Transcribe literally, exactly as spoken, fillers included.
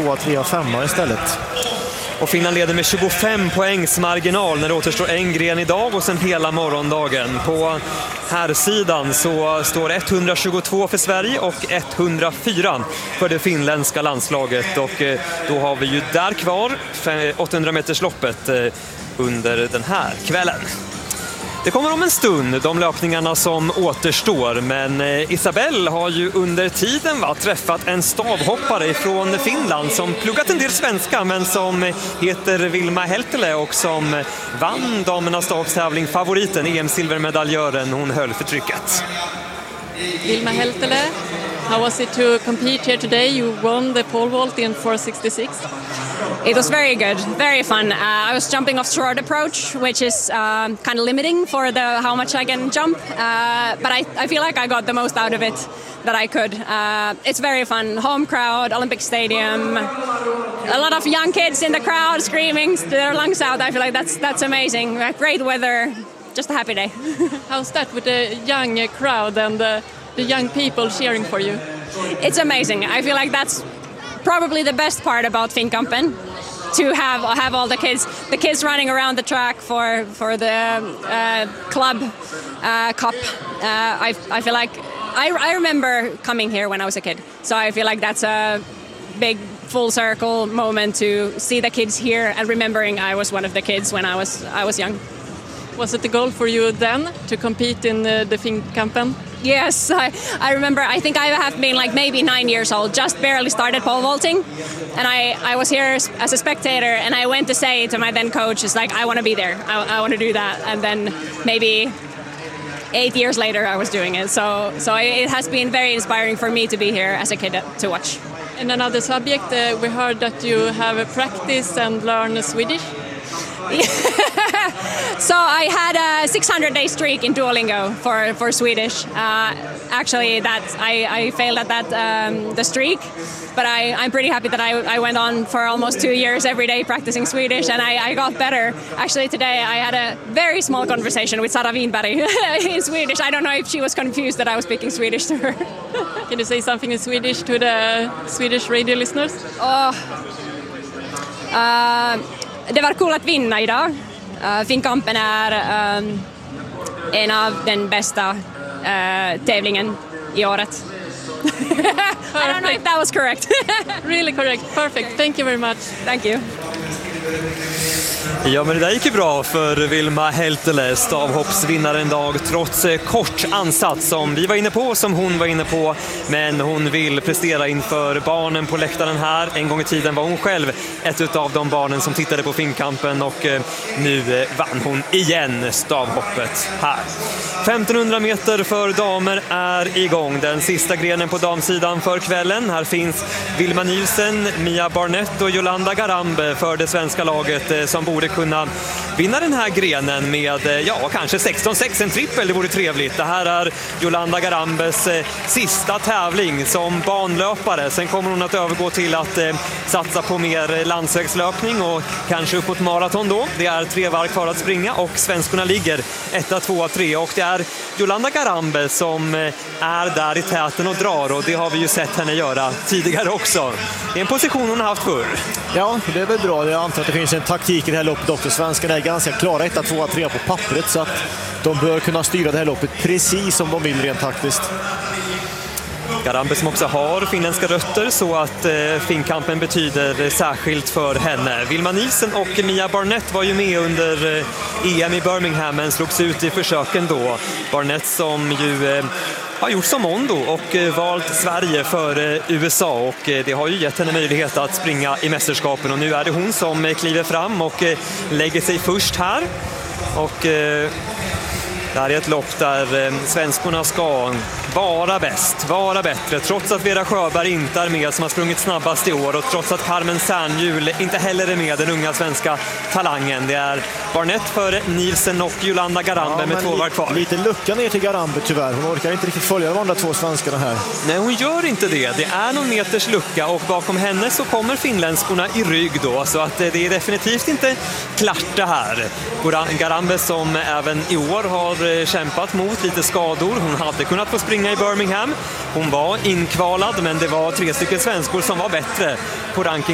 tvåa, trea, femma istället. Och Finland leder med tjugofem poängs marginal när det återstår en gren idag och sen hela morgondagen. På här sidan så står etthundratjugotvå för Sverige och etthundrafyra för det finländska landslaget. Och då har vi ju där kvar åttahundra meters loppet under den här kvällen. Det kommer om en stund, de löpningarna som återstår, men Isabelle har ju under tiden va, träffat en stavhoppare från Finland som pluggat en del svenska men som heter Vilma Heltele och som vann damernas stavstävling, favoriten, E M-silvermedaljören, hon höll för trycket. Vilma Heltele, how was it to compete here today? You won the pole vault in four sixty-six. It was very good, very fun. Uh, I was jumping off short approach, which is uh, kind of limiting for the how much I can jump. Uh, but I, I feel like I got the most out of it that I could. Uh, it's very fun. Home crowd, Olympic Stadium, a lot of young kids in the crowd screaming their lungs out. I feel like that's that's amazing. Great weather, just a happy day. How's that with the young crowd and the, the young people cheering for you? It's amazing. I feel like that's probably the best part about Finnkampen, to have have all the kids the kids running around the track for for the uh, club uh, cup. Uh, I I feel like I I remember coming here when I was a kid, so I feel like that's a big full circle moment to see the kids here and remembering I was one of the kids when I was I was young. Was it the goal for you then to compete in the, the Finnkampen? Yes, I, I remember. I think I have been like maybe nine years old, just barely started pole vaulting, and I, I was here as a spectator, and I went to say to my then coach, "Is like I want to be there. I, I want to do that." And then maybe eight years later, I was doing it. So so it has been very inspiring for me to be here as a kid to watch. And another subject, uh, we heard that you have a practice and learn Swedish. So I had a six hundred day streak in Duolingo for, for Swedish. Uh, actually, that I, I failed at that um, the streak, but I, I'm pretty happy that I, I went on for almost two years every day practicing Swedish, and I, I got better. Actually, today I had a very small conversation with Sara Winberg in Swedish. I don't know if she was confused that I was speaking Swedish to her. Can you say something in Swedish to the Swedish radio listeners? Oh, uh, det var kul att vinna idag. Uh, Finnkampen är um, en av den bästa uh, tävlingen i året. I don't know if that was correct. Really correct. Perfect. Thank you very much. Thank you. Ja, men det där gick ju bra för Vilma Heltele, stavhoppsvinnaren idag, trots kort ansats som vi var inne på, som hon var inne på. Men hon vill prestera inför barnen på läktaren här. En gång i tiden var hon själv ett av de barnen som tittade på Finnkampen, och nu vann hon igen stavhoppet här. femtonhundra meter för damer är igång. Den sista grenen på damsidan för kvällen. Här finns Vilma Nilsen, Mia Barnett och Jolanda Garambe för det svenska laget, som borde kunna vinna den här grenen med, ja, kanske sexton sex, en trippel, det vore trevligt. Det här är Jolanda Garambes eh, sista tävling som banlöpare. Sen kommer hon att övergå till att eh, satsa på mer landsvägslöpning och kanske uppåt maraton då. Det är tre varv kvar att springa och svenskorna ligger etta, tvåa, tre, och det är Jolanda Garambe som eh, är där i täten och drar, och det har vi ju sett henne göra tidigare också. Det är en position hon har haft förr. Ja, det är väl bra. Jag antar att det finns en taktik i det här loppet också. Svenskarna är ganska klara, etta, tvåa, trea på pappret, så att de bör kunna styra det här loppet precis som de vill rent taktiskt. Garambe som också har finländska rötter, så att eh, Finnkampen betyder särskilt för henne. Vilma Nilsen och Mia Barnett var ju med under eh, E M i Birmingham, men slogs ut i försöken då. Barnett som ju eh, har gjort som Mondo och eh, valt Sverige för eh, U S A, och eh, det har ju gett henne möjlighet att springa i mästerskapen, och nu är det hon som eh, kliver fram och eh, lägger sig först här. Och eh, det här är ett lopp där eh, svenskorna ska vara bäst, vara bättre, trots att Vera Sjöberg inte är med som har sprungit snabbast i år, och trots att Carmen Särnhjul inte heller är med, den unga svenska talangen. Det är Barnett för Nilsen och Jolanda Garambe, ja, med två var kvar. Lite lucka ner till Garambe tyvärr. Hon orkar inte riktigt följa de andra två svenskarna här. Nej, hon gör inte det. Det är någon meters lucka, och bakom henne så kommer finländskorna i rygg då, så att det är definitivt inte klart det här. Garambe som även i år har kämpat mot lite skador. Hon hade kunnat få springa i Birmingham. Hon var inkvalad, men det var tre stycken svenskor som var bättre på ranking